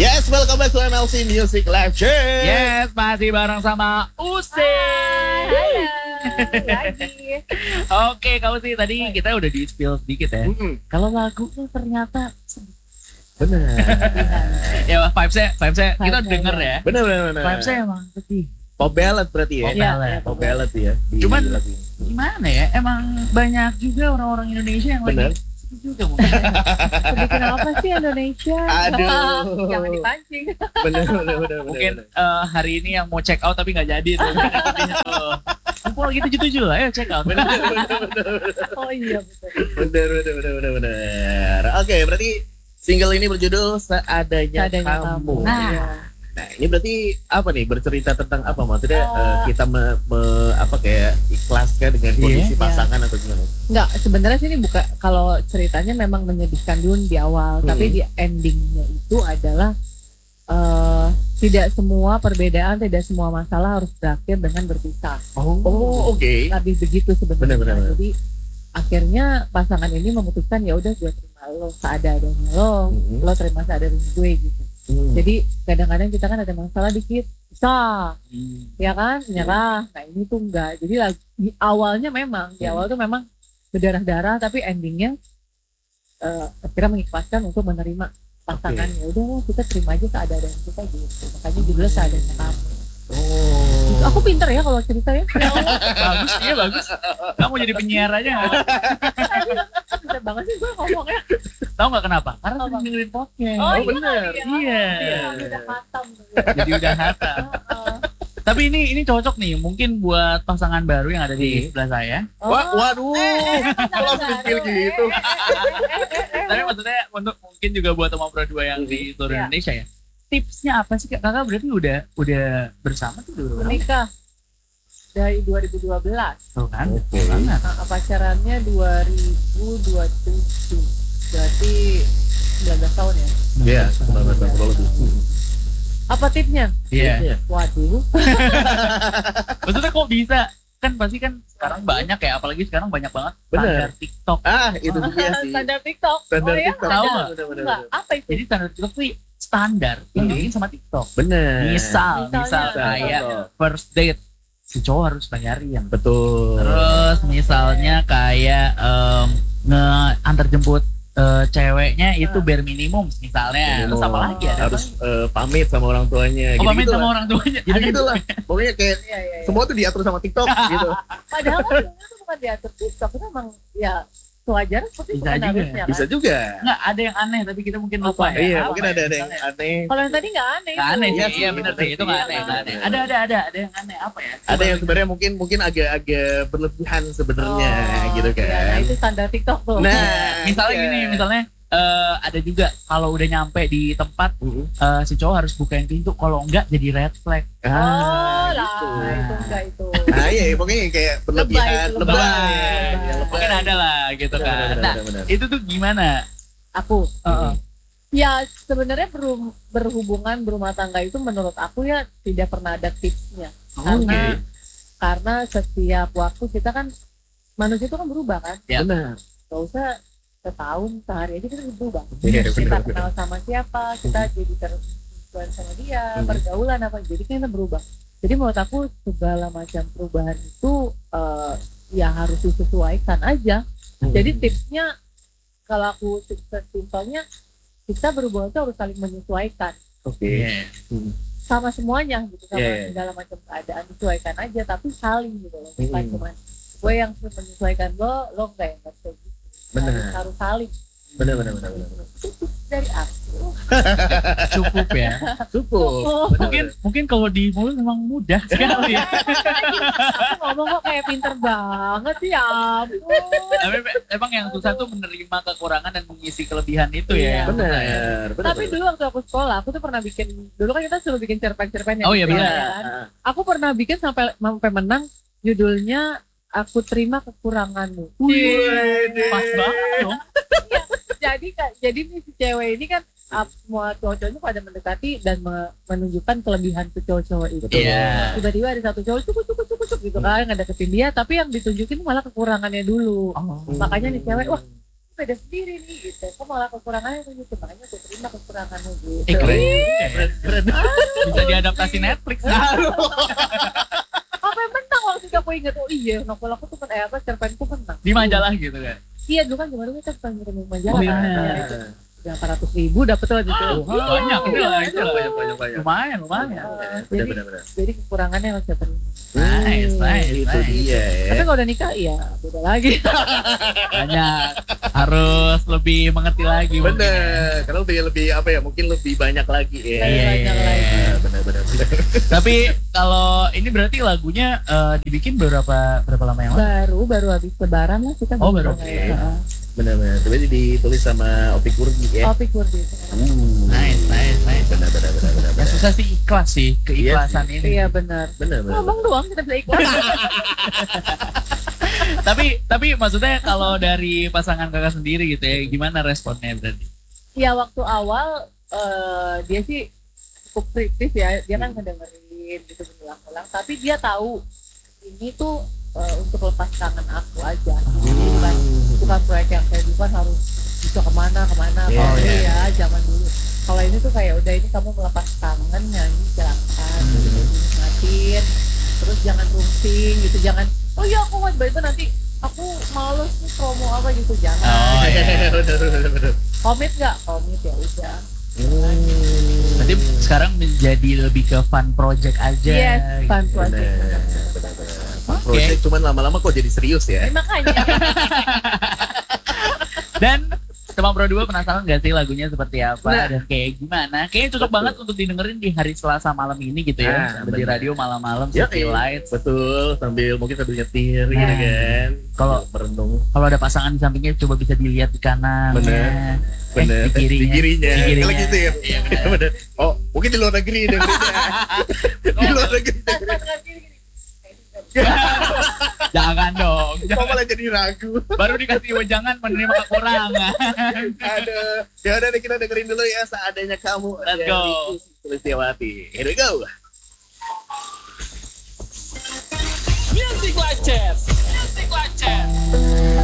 Yes, welcome back to MLC Music Live Show. Yes, masih bareng sama Usi. Halo, lagi. Oke, kamu sih tadi kita udah di spill sedikit ya. Kalau lagunya ternyata Benar. ya vibes-nya kita Vibes-nya, denger ya. Benar. Vibes-nya emang sedih. Pop ballad berarti ya. Pop ballad. Pop ballad ya. di Cuman lagu ini. gimana ya? Emang banyak juga orang-orang Indonesia yang Bener. lagi sedih juga mungkin. Sedih kenapa sih Indonesia? Aduh. Jangan dipancing. Benar. Mungkin hari ini yang mau check out tapi nggak jadi tuh. Sedihnya tuh. Mumpung lagi 7-7 lah, ayo check out. Benar. Oh iya betul. Benar. Oke, berarti single ini berjudul Seadanya Seadanya Kamu. Kamu. Nah. Iya. Nah, ini berarti apa nih? Bercerita tentang apa? Maksudnya kita kayak ikhlaskan dengan kondisi Iya. pasangan atau gimana? Enggak, sebenarnya sih ini bukan, kalau ceritanya memang menyedihkan dulu di awal, tapi di endingnya itu adalah tidak semua perbedaan, tidak semua masalah harus berakhir dengan berpisah. Oh, oke. Lebih begitu sebenarnya. Benar. Jadi akhirnya pasangan ini memutuskan ya udah gue terima lo seadanya lo, lo terima seadanya gue gitu. Jadi kadang-kadang kita kan ada masalah dikit, bisa, ya kan, nyerah. Nah ini tuh enggak. Jadi di awalnya memang, di awal tuh memang berdarah-darah, tapi endingnya akhirnya mengikhlaskan untuk menerima pasangan. Ya udah kita terima aja seadanya kita gitu. Makanya judulnya Seadanya Kamu. Oh. Aku pinter ya kalau cerita ya. Ya Allah, bagus. Kamu jadi penyiar aja nggak? pinter banget sih gue ngomongnya. Tahu nggak kenapa? Karena Apa? sering dengerin podcast. Oh, bener. Iya. Udah hatam. Jadi udah hatam. Tapi ini cocok nih, mungkin buat pasangan baru yang ada di sebelah saya. Waduh. Langsung feel gitu. Tapi maksudnya untuk mungkin juga buat teman berdua yang di seluruh Iya. Indonesia ya. Tipsnya apa sih Kak? Kakak berarti udah bersama tuh dulu. Menikah dari 2012. Tuh kan? Oke. Banget. Pacarannya 2027. Berarti 19 tahun ya. Iya, 19 tahun lebih. Apa tipsnya? Iya. Waduh. Maksudnya kok bisa? Kan pasti kan sekarang banyak ya, apalagi sekarang banyak banget Bener. standar TikTok. Itu dia sih. Standar TikTok. Standar Oh ya? TikTok. Tahu Ada. nggak? Enggak, apa itu? Jadi standar TikTok tuh standar yang dibikin sama TikTok. Bener. Misal Misalnya. kayak first date si cowok harus bayarin. Betul. Terus misalnya kayak nge-antar jemput ceweknya itu bare minimum misalnya. Terus apa lagi ada? Harus pamit sama orang tuanya. Oh, pamit Gitu-gitu sama lah. orang tuanya. Gitu lah. Pokoknya kayak Iya. semua tuh diatur sama TikTok gitu. Padahal kan itu bukan diatur TikTok, itu emang ya sewajarnya seperti itu Bisa kan juga. harusnya kan. Bisa juga. Nggak ada yang aneh tapi kita mungkin lupa ya. Iya, Apa mungkin ya? ada yang Misalnya. aneh. Kalau yang tadi nggak aneh. Nggak itu. aneh Iya sih, sih, iya bener sih, itu nggak aneh, nggak aneh. Ada yang aneh apa ya? Ada yang sebenarnya mungkin agak berlebihan sebenarnya gitu kan. Iya, nah itu standar TikTok tuh. Nah, Misalnya iya. gini, misalnya ada juga kalau udah nyampe di tempat si cowok harus bukain pintu, kalau enggak jadi red flag. Oh lah, gitu. itu enggak itu. Nah, iya, pokoknya kayak berlebihan, Lebay. lebay. Mungkin ada lah gitu kan. Nah, Benar. itu tuh gimana? Aku. Heeh. Ya sebenarnya berhubungan berumah tangga itu menurut aku ya tidak pernah ada tipsnya. Karena setiap waktu kita kan manusia itu kan berubah kan. Ya. Benar. Gak usah setahun sehari aja kita berubah. Iya, Kita benar. kenal sama siapa, kita jadi terinfluence sama dia, pergaulan apa, jadi kan kita berubah. Jadi menurut aku segala macam perubahan itu ya harus disesuaikan aja. Jadi tipsnya kalau aku simpelnya kita berhubungan itu harus saling menyesuaikan Oke. Iya. sama semuanya gitu, sama Yeah. segala macam keadaan disesuaikan aja, tapi saling gitu loh, bukan cuma gue yang menyesuaikan lo enggak yang kayak gitu. Benar. Harus saling. Benar. Dari aku. Cukup ya. Cukup. Mungkin kalau di mulut memang mudah sekali ya. Aku ngomong kok kayak pinter banget sih, ya ampun. Tapi emang yang susah tuh menerima kekurangan dan mengisi kelebihan itu ya. Iya. Benar. Tapi dulu waktu aku sekolah, aku tuh pernah bikin, dulu kan kita suruh bikin cerpen-cerpen ya. Oh iya, benar. kan? Aku pernah bikin sampai menang, judulnya Aku Terima Kekuranganmu. Pas banget dong. Jadi nih si cewek ini kan semua cowok-cowoknya pada mendekati dan menunjukkan kelebihan si cowok-cowok itu. Iya. Tiba-tiba ada satu cowok cuk gitu kan ngedeketin dia, tapi yang ditunjukin malah kekurangannya dulu. Makanya nih cewek, wah beda sendiri nih gitu. Kok malah kekurangannya tuh gitu, makanya gue terima kekuranganmu gitu. Keren juga ya. Keren. Bisa diadaptasi Netflix. Apa yang menang waktu itu aku ingat, oh iya novel aku tuh apa cerpenku menang. Di majalah gitu kan. Iya dulu kan gimana kita pernah ngirim majalah Oh, iya. kan. Ya, 400.000 dapet tuh waktu itu. Banyak itu lah, itu lah. Banyak. Lumayan. Jadi, Benar. jadi kekurangannya harus saya terima. Nice. Itu dia Tapi ya. kalau udah nikah, ya beda lagi. Banyak. Harus lebih mengerti lagi. mungkin. Bener, karena lebih apa ya? Mungkin lebih banyak lagi ya. Lebih banyak lagi. Benar. Tapi kalau ini berarti lagunya dibikin berapa lama yang lalu? Baru habis lebaran lah kita. Oh, baru. mulai. Oke. Benar. Tapi ditulis sama Opik Kurdi ya. Opik Kurdi. Nice. Benar. Yang susah sih ikhlas sih, keikhlasan ini. Iya benar. Benar. Ngomong doang kita bisa ikhlas. Tapi maksudnya kalau dari pasangan kakak sendiri gitu ya, gimana responnya berarti? Ya waktu awal dia sih cukup kritis ya, dia kan ngedengerin gitu berulang-ulang, tapi dia tahu ini tuh untuk lepas kangen aku aja. Jadi bukan proyek yang saya bukan harus bisa kemana Iya, kalau iya. ya zaman dulu. Kalau ini tuh kayak udah ini kamu melepas kangen nyanyi silakan, nikmatin, terus jangan rusing gitu, jangan oh iya aku mau itu nanti aku males nih promo apa gitu, jangan. Oh iya. Benar. Komit nggak? Komit ya udah. Berarti sekarang menjadi lebih ke fun project aja. Yes, fun gitu. project. Benar. Project cuman lama-lama kok jadi serius ya. Makanya. Dan Teman Pro 2 penasaran gak sih lagunya seperti apa Nah. dan kayak gimana? Kayaknya cocok Betul. banget untuk didengerin di hari Selasa malam ini gitu ya. Ah, Di benar. radio malam-malam Ya, City Lights. betul, mungkin sambil nyetir gitu Nah. kan. Kalau- merenung. Kalau ada pasangan di sampingnya coba bisa dilihat di kanan. Bener. Bener. Di kirinya. Di kirinya. Di kirinya. Kalau gitu ya. Iya, bener. Bener. Oh, mungkin di luar negeri dengerinnya. Di luar negeri dengerinnya. Jangan dong. Kok malah jadi ragu. Baru dikasih wejangan menerima kekurangan. Aduh. Ya udah deh, kita dengerin dulu ya Seadanya Kamu. Let's dari go. Sulistiawati. Here we go. Music Live Chat.